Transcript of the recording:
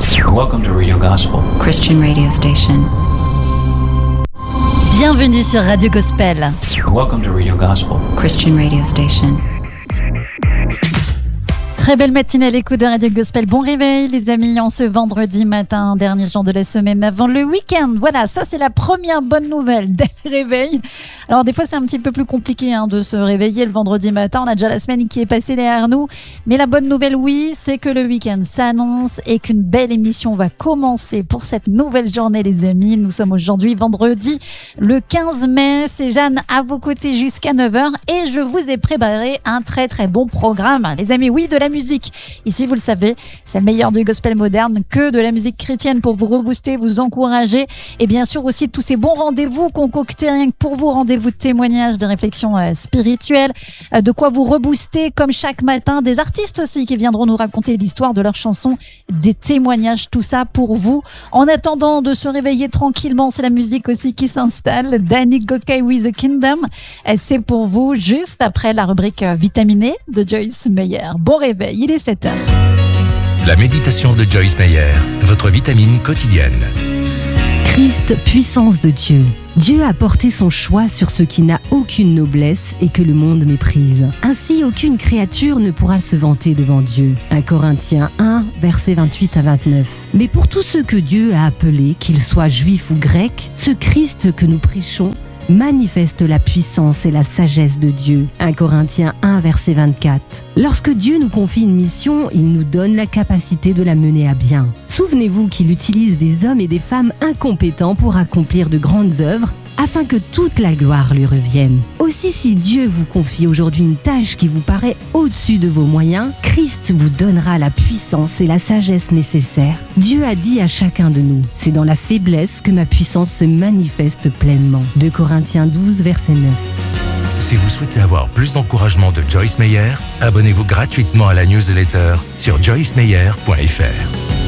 Welcome to Radio Gospel, Christian radio station. Bienvenue sur Radio Gospel. Welcome to Radio Gospel, Christian radio station. Très belle matinée à l'écoute de Radio Gospel. Bon réveil les amis, en ce vendredi matin, dernier jour de la semaine avant le week-end. Voilà, ça c'est la première bonne nouvelle dès le réveil. Alors des fois c'est un petit peu plus compliqué de se réveiller le vendredi matin. On a déjà la semaine qui est passée derrière nous. Mais la bonne nouvelle, oui, c'est que le week-end s'annonce et qu'une belle émission va commencer pour cette nouvelle journée les amis. Nous sommes aujourd'hui vendredi le 15 mai. C'est Jeanne à vos côtés jusqu'à 9h et je vous ai préparé un très très bon programme. Les amis, oui, de la musique. Ici, vous le savez, c'est le meilleur du gospel moderne que de la musique chrétienne pour vous rebooster, vous encourager et bien sûr aussi tous ces bons rendez-vous concoctés rien que pour vous, rendez-vous de témoignages, de réflexions spirituelles, de quoi vous rebooster comme chaque matin, des artistes aussi qui viendront nous raconter l'histoire de leurs chansons, des témoignages, tout ça pour vous. En attendant de se réveiller tranquillement, c'est la musique aussi qui s'installe. Danny Gokey with the Kingdom, c'est pour vous juste après la rubrique vitaminée de Joyce Meyer. Bon réveil. Il est 7h. La méditation de Joyce Meyer, votre vitamine quotidienne. Christ, puissance de Dieu. Dieu a porté son choix sur ce qui n'a aucune noblesse et que le monde méprise. Ainsi, aucune créature ne pourra se vanter devant Dieu. 1 Corinthiens 1, versets 28 à 29. Mais pour tous ceux que Dieu a appelés, qu'ils soient juifs ou grecs, ce Christ que nous prêchons manifeste la puissance et la sagesse de Dieu. 1 Corinthiens 1, verset 24. Lorsque Dieu nous confie une mission, il nous donne la capacité de la mener à bien. Souvenez-vous qu'il utilise des hommes et des femmes incompétents pour accomplir de grandes œuvres, afin que toute la gloire lui revienne. Aussi, si Dieu vous confie aujourd'hui une tâche qui vous paraît au-dessus de vos moyens, Christ vous donnera la puissance et la sagesse nécessaires. Dieu a dit à chacun de nous, « C'est dans la faiblesse que ma puissance se manifeste pleinement. » 2 Corinthiens 12, verset 9. Si vous souhaitez avoir plus d'encouragement de Joyce Meyer, abonnez-vous gratuitement à la newsletter sur joycemeyer.fr.